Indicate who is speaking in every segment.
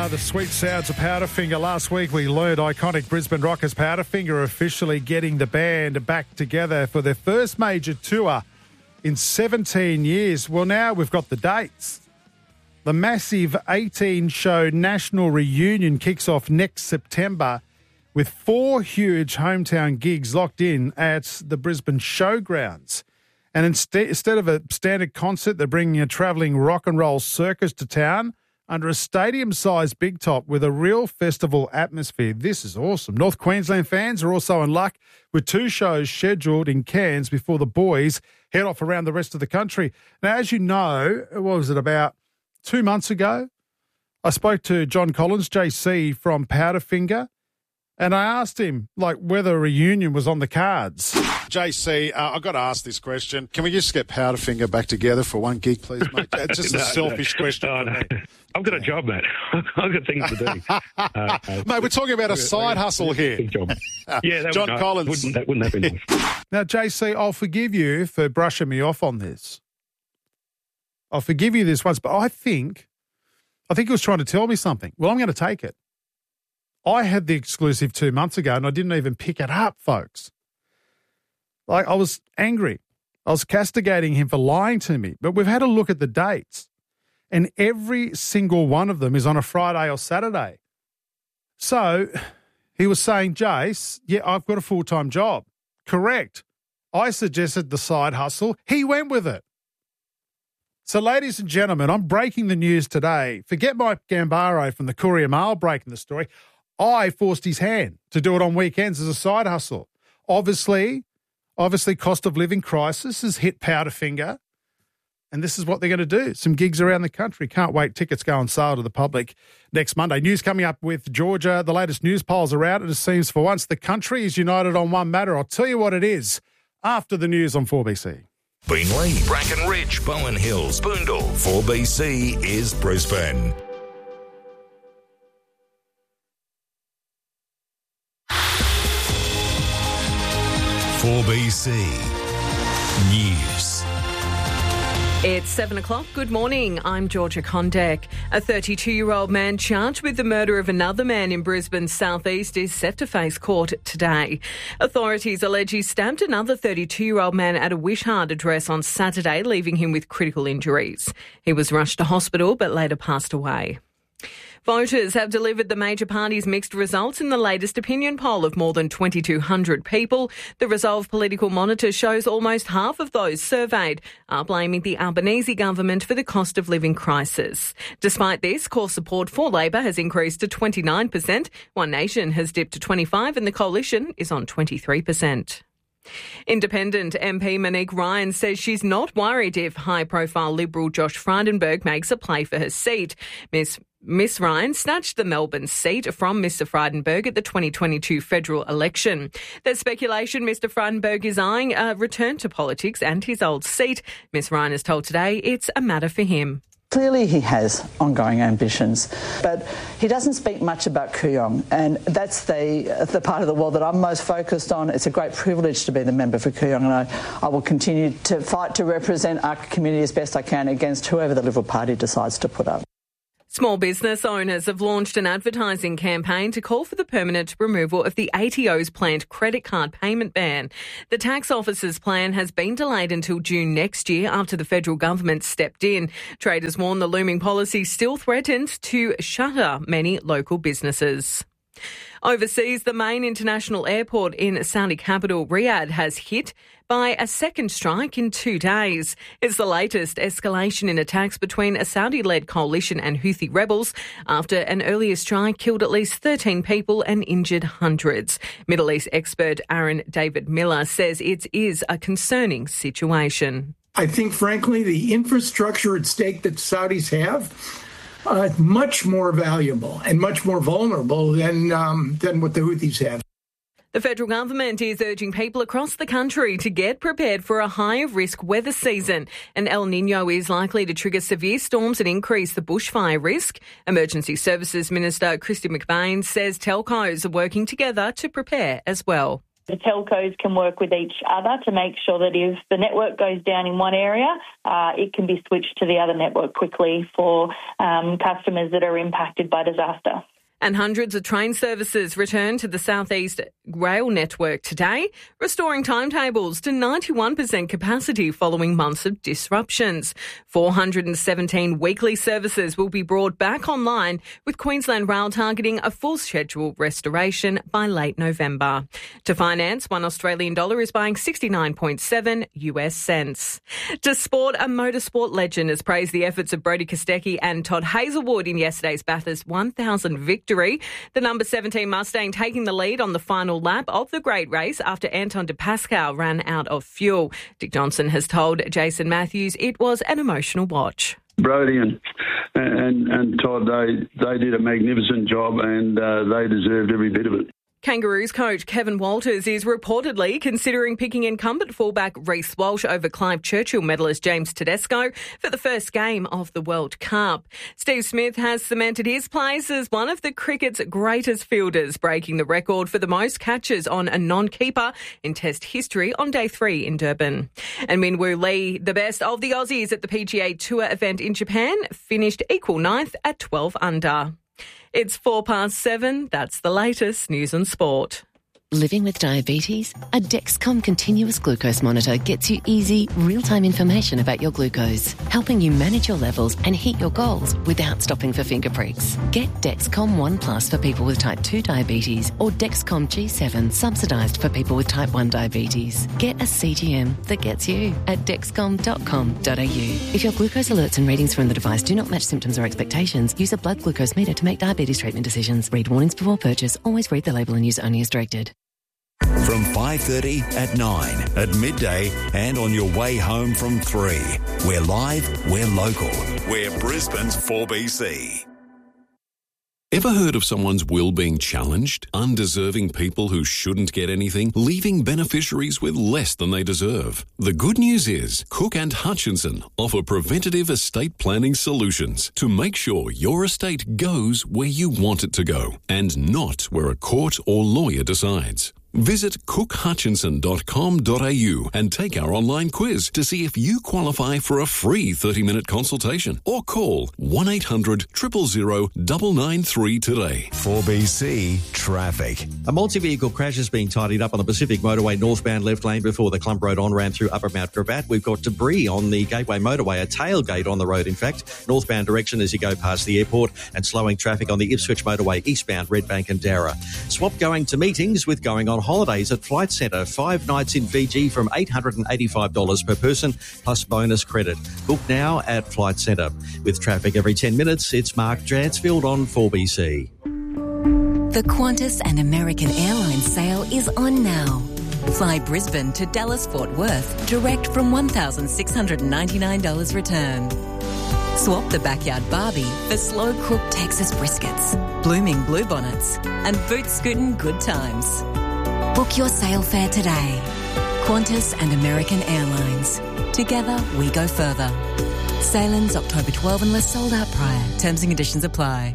Speaker 1: The sweet sounds of Powderfinger. Last week we learned iconic Brisbane rockers Powderfinger are officially getting the band back together for their first major tour in 17 years. Well, now we've got the dates. The massive 18-show national reunion kicks off next September with 4 huge hometown gigs locked in at the Brisbane Showgrounds. And instead of a standard concert, they're bringing a travelling rock and roll circus to town under a stadium-sized big top with a real festival atmosphere. This is awesome. North Queensland fans are also in luck with 2 shows scheduled in Cairns before the boys head off around the rest of the country. Now, as you know, what was it, about 2 months ago, I spoke to John Collins, JC from Powderfinger, and I asked him, whether a reunion was on the cards. JC, I've got to ask this question. Can we just get Powderfinger back together for one gig, please, mate? It's just a selfish question.
Speaker 2: No. I've got a job, mate. I've got things to do.
Speaker 1: Mate, we're talking about a side hustle here.
Speaker 2: Big job. Yeah,
Speaker 1: John Collins.
Speaker 2: Wouldn't that be nice?
Speaker 1: Now, JC, I'll forgive you for brushing me off on this. I'll forgive you this once, but I think he was trying to tell me something. Well, I'm going to take it. I had the exclusive 2 months ago and I didn't even pick it up, folks. I was angry. I was castigating him for lying to me. But we've had a look at the dates and every single one of them is on a Friday or Saturday. So he was saying, Jace, yeah, I've got a full-time job. Correct. I suggested the side hustle. He went with it. So, ladies and gentlemen, I'm breaking the news today. Forget Mike Gambaro from the Courier Mail breaking the story. I forced his hand to do it on weekends as a side hustle. Obviously, cost of living crisis has hit Powderfinger, and this is what they're going to do. Some gigs around the country. Can't wait. Tickets go on sale to the public next Monday. News coming up with Georgia. The latest news polls are out, and it seems for once the country is united on one matter. I'll tell you what it is after the news on 4BC.
Speaker 3: Beenleigh, Brackenridge, Bowen Hills, Boondall. 4BC is Brisbane. BC News.
Speaker 4: It's 7 o'clock. Good morning. I'm Georgia Condek. A 32-year-old man charged with the murder of another man in Brisbane's southeast is set to face court today. Authorities allege he stabbed another 32-year-old man at a Wishart address on Saturday, leaving him with critical injuries. He was rushed to hospital but later passed away. Voters have delivered the major parties' mixed results in the latest opinion poll of more than 2,200 people. The Resolve Political Monitor shows almost half of those surveyed are blaming the Albanese government for the cost of living crisis. Despite this, core support for Labor has increased to 29%. One Nation has dipped to 25% and the Coalition is on 23%. Independent MP Monique Ryan says she's not worried if high-profile Liberal Josh Frydenberg makes a play for her seat. Miss Ryan snatched the Melbourne seat from Mr Frydenberg at the 2022 federal election. There's speculation Mr Frydenberg is eyeing a return to politics and his old seat. Miss Ryan is told today it's a matter for him.
Speaker 5: Clearly he has ongoing ambitions, but he doesn't speak much about Kooyong, and that's the part of the world that I'm most focused on. It's a great privilege to be the member for Kooyong, and I will continue to fight to represent our community as best I can against whoever the Liberal Party decides to put up.
Speaker 4: Small business owners have launched an advertising campaign to call for the permanent removal of the ATO's planned credit card payment ban. The tax office's plan has been delayed until June next year after the federal government stepped in. Traders warn the looming policy still threatens to shutter many local businesses. Overseas, the main international airport in Saudi capital Riyadh has hit by a second strike in 2 days. It's the latest escalation in attacks between a Saudi-led coalition and Houthi rebels after an earlier strike killed at least 13 people and injured hundreds. Middle East expert Aaron David Miller says it is a concerning situation.
Speaker 6: I think, frankly, the infrastructure at stake that Saudis have much more valuable and much more vulnerable than what the Houthis have.
Speaker 4: The federal government is urging people across the country to get prepared for a high-risk weather season. And El Niño is likely to trigger severe storms and increase the bushfire risk. Emergency Services Minister Christy McBain says telcos are working together to prepare as well.
Speaker 7: The telcos can work with each other to make sure that if the network goes down in one area, it can be switched to the other network quickly for customers that are impacted by disaster.
Speaker 4: And hundreds of train services return to the South East rail network today, restoring timetables to 91% capacity following months of disruptions. 417 weekly services will be brought back online, with Queensland Rail targeting a full schedule restoration by late November. To finance, $1 Australian is buying 69.7 US cents. To sport, a motorsport legend has praised the efforts of Brodie Kostecki and Todd Hazelwood in yesterday's Bathurst 1000 victory. The number 17 Mustang taking the lead on the final lap of the great race after Anton de Pascal ran out of fuel. Dick Johnson has told Jason Matthews it was an emotional watch.
Speaker 8: Brodie and Todd, they did a magnificent job, and they deserved every bit of it.
Speaker 4: Kangaroos coach Kevin Walters is reportedly considering picking incumbent fullback Reece Walsh over Clive Churchill medalist James Tedesco for the first game of the World Cup. Steve Smith has cemented his place as one of the cricket's greatest fielders, breaking the record for the most catches on a non-keeper in Test history on day 3 in Durban. And Min Woo Lee, the best of the Aussies at the PGA Tour event in Japan, finished equal ninth at 12 under. It's 7:04. That's the latest news and sport.
Speaker 9: Living with diabetes? A Dexcom continuous glucose monitor gets you easy, real-time information about your glucose, helping you manage your levels and hit your goals without stopping for finger pricks. Get Dexcom One Plus for people with type 2 diabetes or Dexcom G7 subsidised for people with type 1 diabetes. Get a CGM that gets you at dexcom.com.au. If your glucose alerts and readings from the device do not match symptoms or expectations, use a blood glucose meter to make diabetes treatment decisions. Read warnings before purchase. Always read the label and use only as directed.
Speaker 10: From 5:30 at 9, at midday and on your way home from 3. We're live, we're local. We're Brisbane's 4BC.
Speaker 11: Ever heard of someone's will being challenged? Undeserving people who shouldn't get anything, leaving beneficiaries with less than they deserve. The good news is Cook and Hutchinson offer preventative estate planning solutions to make sure your estate goes where you want it to go and not where a court or lawyer decides. Visit cookhutchinson.com.au and take our online quiz to see if you qualify for a free 30-minute consultation or call 1-800-000-993 today.
Speaker 10: 4BC Traffic.
Speaker 12: A multi-vehicle crash is being tidied up on the Pacific Motorway northbound left lane before the Clump Road on-ramp through Upper Mount Gravatt. We've got debris on the Gateway Motorway, a tailgate on the road, in fact, northbound direction as you go past the airport, and slowing traffic on the Ipswich Motorway eastbound Redbank and Darra. Swap going to meetings with going on holidays at Flight Centre. 5 nights in Fiji from $885 per person, plus bonus credit. Book now at Flight Centre. With traffic every 10 minutes, it's Mark Dransfield on 4BC.
Speaker 13: The Qantas and American Airlines sale is on now. Fly Brisbane to Dallas-Fort Worth direct from $1,699 return. Swap the Backyard Barbie for slow-cooked Texas briskets, blooming bluebonnets and boot-scootin' good times. Book your sale fare today. Qantas and American Airlines. Together we go further. Sale ends October 12 unless sold out prior. Terms and conditions apply.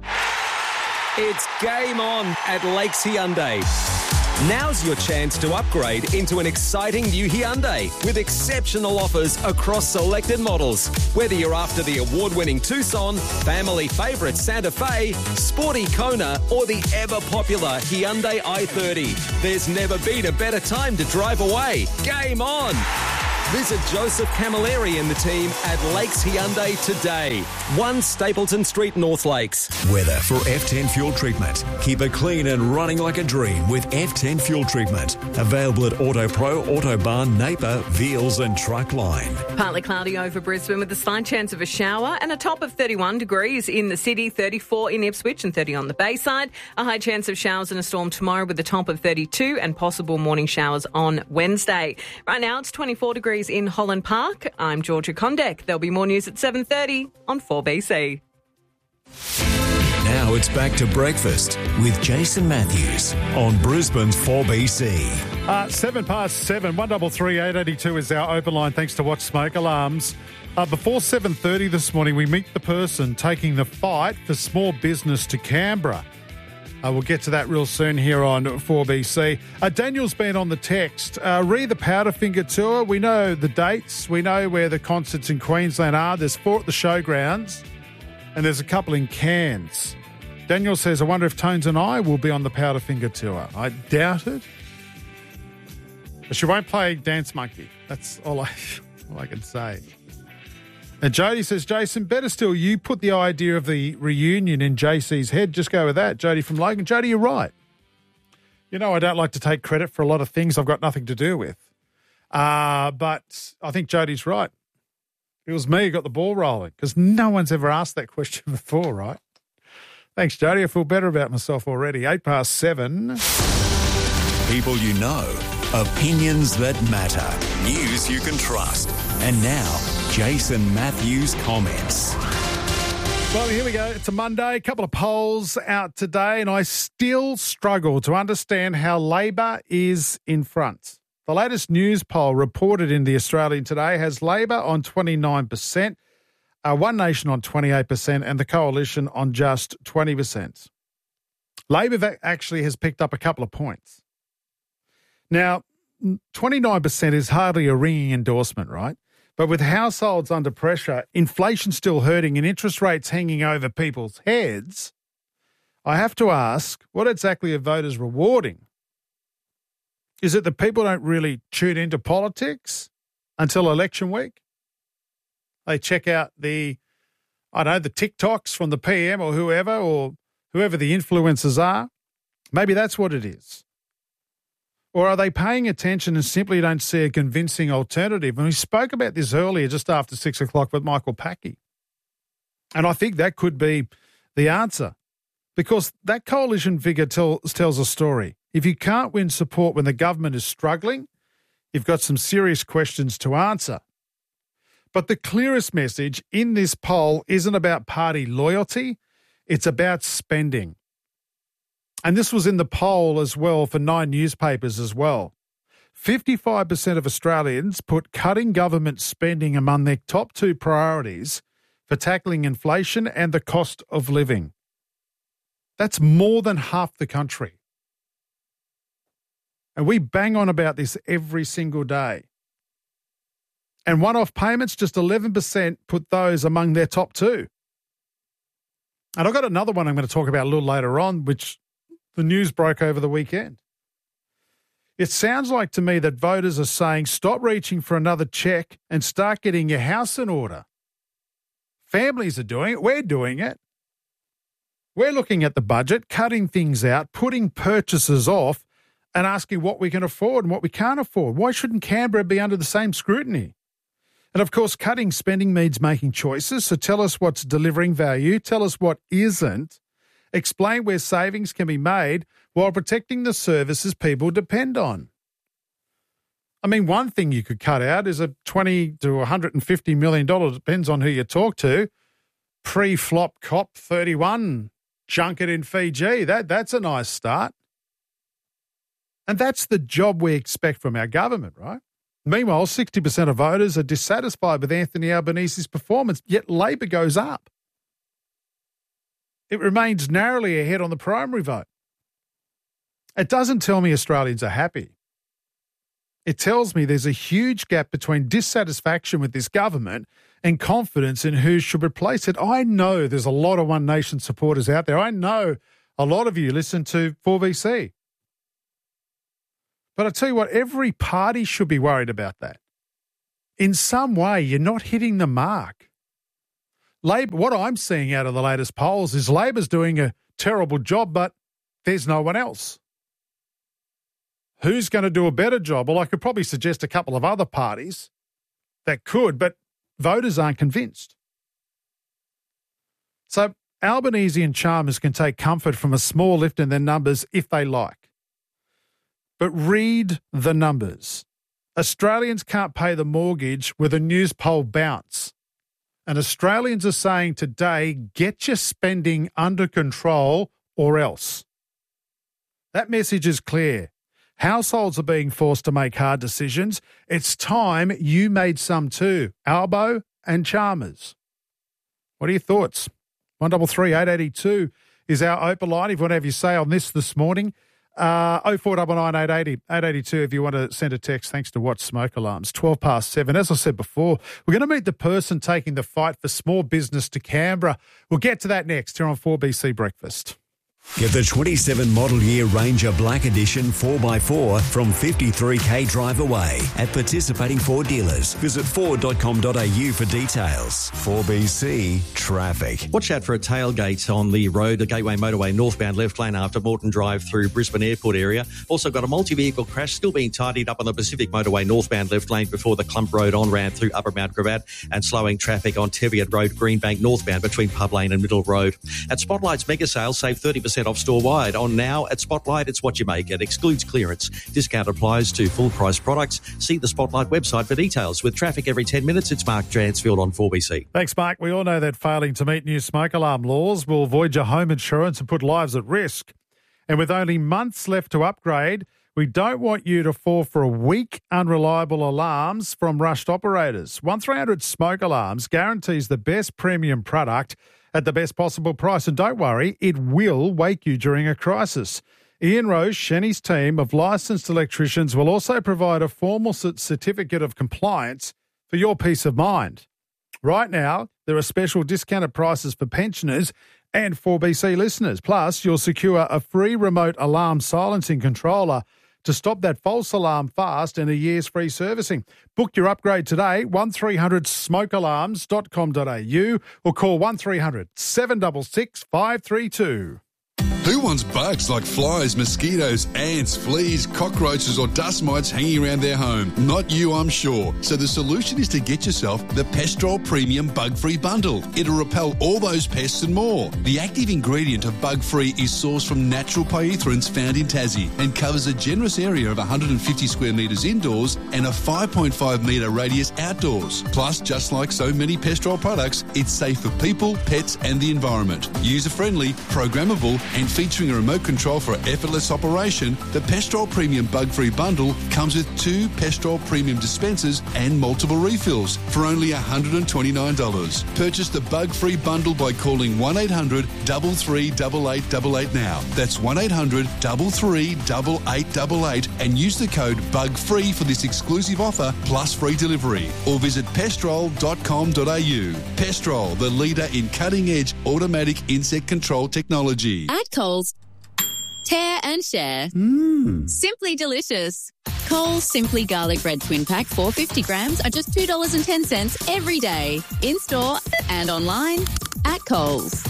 Speaker 14: It's game on at Lakes Hyundai. Now's your chance to upgrade into an exciting new Hyundai with exceptional offers across selected models. Whether you're after the award-winning Tucson, family favourite Santa Fe, sporty Kona or the ever-popular Hyundai i30, there's never been a better time to drive away. Game on! Visit Joseph Camilleri and the team at Lakes Hyundai today. 1 Stapleton Street, North Lakes.
Speaker 10: Weather for F10 Fuel Treatment. Keep it clean and running like a dream with F10 Fuel Treatment. Available at AutoPro, Autobarn, Napier, Veals and Truckline.
Speaker 4: Partly cloudy over Brisbane with a slight chance of a shower and a top of 31 degrees in the city, 34 in Ipswich and 30 on the Bayside. A high chance of showers and a storm tomorrow with a top of 32 and possible morning showers on Wednesday. Right now it's 24 degrees in Holland Park. I'm Georgia Condek. There'll be more news at 7:30 on 4BC.
Speaker 10: Now it's back to breakfast with Jason Matthews on Brisbane's 4BC.
Speaker 1: 7:07, 133 882 is our open line. Thanks to Watch Smoke Alarms. Before 7:30 this morning, we meet the person taking the fight for small business to Canberra. We'll get to that real soon here on 4BC. Daniel's been on the text. Re the Powderfinger Tour. We know the dates. We know where the concerts in Queensland are. There's 4 at the showgrounds and there's a couple in Cairns. Daniel says, I wonder if Tones and I will be on the Powderfinger Tour. I doubt it. But she won't play Dance Monkey. That's all I can say. And Jody says, Jason, better still, you put the idea of the reunion in JC's head. Just go with that. Jody from Logan. Jody, you're right. You know, I don't like to take credit for a lot of things I've got nothing to do with. But I think Jody's right. It was me who got the ball rolling because no one's ever asked that question before, right? Thanks, Jody. I feel better about myself already. 7:08.
Speaker 10: People you know, opinions that matter, news you can trust. And now, Jason Matthews comments.
Speaker 1: Well, here we go. It's a Monday. A couple of polls out today, and I still struggle to understand how Labor is in front. The latest news poll reported in The Australian today has Labor on 29%, One Nation on 28%, and the Coalition on just 20%. Labor actually has picked up a couple of points. Now, 29% is hardly a ringing endorsement, right? But with households under pressure, inflation still hurting and interest rates hanging over people's heads, I have to ask, what exactly are voters rewarding? Is it that people don't really tune into politics until election week? They check out the TikToks from the PM or whoever the influencers are? Maybe that's what it is. Or are they paying attention and simply don't see a convincing alternative? And we spoke about this earlier, just after 6 o'clock with Michael Packey. And I think that could be the answer because that coalition figure tells a story. If you can't win support when the government is struggling, you've got some serious questions to answer. But the clearest message in this poll isn't about party loyalty, it's about spending. And this was in the poll as well for 9 newspapers as well. 55% of Australians put cutting government spending among their top 2 priorities for tackling inflation and the cost of living. That's more than half the country. And we bang on about this every single day. And one-off payments, just 11% put those among their top 2. And I've got another one I'm going to talk about a little later on, which the news broke over the weekend. It sounds like to me that voters are saying, stop reaching for another check and start getting your house in order. Families are doing it. We're doing it. We're looking at the budget, cutting things out, putting purchases off and asking what we can afford and what we can't afford. Why shouldn't Canberra be under the same scrutiny? And of course, cutting spending means making choices. So tell us what's delivering value. Tell us what isn't. Explain where savings can be made while protecting the services people depend on. I mean, one thing you could cut out is a $20 to $150 million, depends on who you talk to, pre-flop COP31 junket in Fiji. That's a nice start. And that's the job we expect from our government, right? Meanwhile, 60% of voters are dissatisfied with Anthony Albanese's performance, yet Labor goes up. It remains narrowly ahead on the primary vote. It doesn't tell me Australians are happy. It tells me there's a huge gap between dissatisfaction with this government and confidence in who should replace it. I know there's a lot of One Nation supporters out there. I know a lot of you listen to 4BC. But I tell you what, every party should be worried about that. In some way, you're not hitting the mark. Labor, what I'm seeing out of the latest polls is Labor's doing a terrible job, but there's no one else. Who's going to do a better job? Well, I could probably suggest a couple of other parties that could, but voters aren't convinced. So Albanese and Chalmers can take comfort from a small lift in their numbers if they like. But read the numbers. Australians can't pay the mortgage with a news poll bounce. And Australians are saying today, get your spending under control or else. That message is clear. Households are being forced to make hard decisions. It's time you made some too. Albo and Chalmers. What are your thoughts? 133 882 is our open line. If you want to have your say on this morning, 0499 880 882 if you want to send a text. Thanks to Watch Smoke Alarms. 7:12. As I said before, we're going to meet the person taking the fight for small business to Canberra. We'll get to that next here on 4BC Breakfast.
Speaker 10: Get the 27 model year Ranger Black Edition 4x4 from 53k drive away at participating Ford dealers. Visit ford.com.au for details. 4BC Traffic.
Speaker 12: Watch out for a tailgate on the road, the Gateway Motorway northbound left lane after Moreton Drive through Brisbane Airport area. Also got a multi-vehicle crash still being tidied up on the Pacific Motorway northbound left lane before the Clump Road on-ramp through Upper Mount Gravatt and slowing traffic on Teviot Road, Greenbank northbound between Pub Lane and Middle Road. At Spotlight's mega sale, save 30% off store-wide. On now at Spotlight, it's what you make. It excludes clearance. Discount applies to full-price products. See the Spotlight website for details. With traffic every 10 minutes, it's Mark Dransfield on 4BC.
Speaker 1: Thanks, Mark. We all know that failing to meet new smoke alarm laws will void your home insurance and put lives at risk. And with only months left to upgrade, we don't want you to fall for weak, unreliable alarms from rushed operators. 1300 Smoke Alarms guarantees the best premium product at the best possible price. And don't worry, it will wake you during a crisis. Ian Roche and his team of licensed electricians will also provide a formal certificate of compliance for your peace of mind. Right now, there are special discounted prices for pensioners and 4BC listeners. Plus, you'll secure a free remote alarm silencing controller to stop that false alarm fast and a year's free servicing. Book your upgrade today, 1300smokealarms.com.au or call 1300 766 532.
Speaker 15: Who wants bugs like flies, mosquitoes, ants, fleas, cockroaches or dust mites hanging around their home? Not you, I'm sure. So the solution is to get yourself the Pestrol Premium Bug-Free Bundle. It'll repel all those pests and more. The active ingredient of Bug-Free is sourced from natural pyrethroids found in Tassie and covers a generous area of 150 square metres indoors and a 5.5 metre radius outdoors. Plus, just like so many Pestrol products, it's safe for people, pets and the environment. User-friendly, programmable and featuring a remote control for effortless operation, the Pestrol Premium Bug-Free Bundle comes with 2 Pestrol Premium dispensers and multiple refills for only $129. Purchase the Bug-Free Bundle by calling 1-800-338888 now. That's 1-800-338888 and use the code BUGFREE for this exclusive offer plus free delivery. Or visit pestrol.com.au. Pestrol, the leader in cutting-edge automatic insect control technology.
Speaker 16: At Coles, tear and share. Simply delicious. Coles Simply Garlic Bread Twin Pack 450 grams are just $2.10 every day. In-store and online at Coles.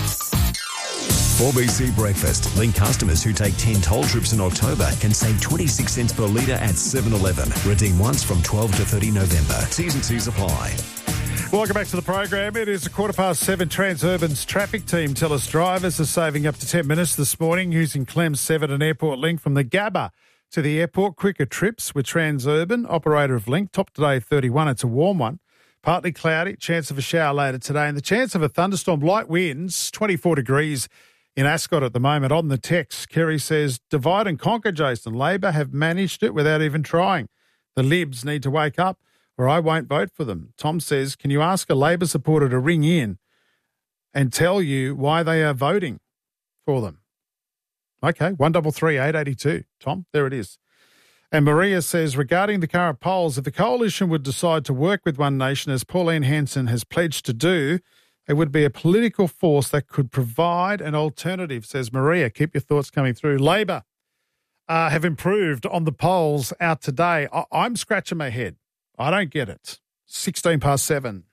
Speaker 10: 4BC Breakfast. Link customers who take 10 toll trips in October can save 26 cents per litre at 7-Eleven. Redeem once from 12 to 30 November. T's and C's apply.
Speaker 1: Welcome back to the program. It is 7:15. Transurban's traffic team tell us drivers are saving up to 10 minutes this morning using Clem's 7 and Airport Link from the Gabba to the airport. Quicker trips with Transurban, operator of Link. Top today 31. It's a warm one. Partly cloudy, chance of a shower later today, and the chance of a thunderstorm. Light winds, 24 degrees in Ascot at the moment. On the text, Kerry says, divide and conquer, Jason. Labor have managed it without even trying. The Libs need to wake up, or I won't vote for them. Tom says, can you ask a Labor supporter to ring in and tell you why they are voting for them? Okay, 133 882. Tom, there it is. And Maria says, regarding the current polls, if the coalition would decide to work with One Nation, as Pauline Hanson has pledged to do, it would be a political force that could provide an alternative, says Maria. Keep your thoughts coming through. Labor have improved on the polls out today. I'm scratching my head. I don't get it. 7:16.